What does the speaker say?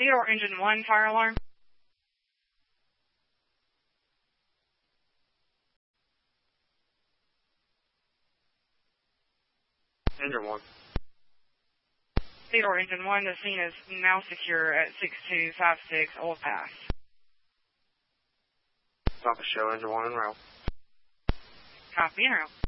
Theodore Engine 1, fire alarm. Engine 1. Theodore Engine 1, the scene is now secure at 6256 Old Pass. Stop the show, Engine 1 en route. Copy, en route.